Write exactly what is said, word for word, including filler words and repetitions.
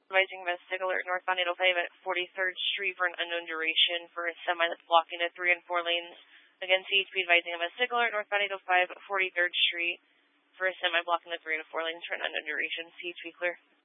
Advising Mystic Alert northbound eight oh five at forty-third Street for an unknown duration for a semi that's blocking the three and four lanes. Again, C H P advising a Mystic Alert northbound eight oh five at forty-third Street for a semi blocking the three and four lanes for an unknown duration. C H P clear.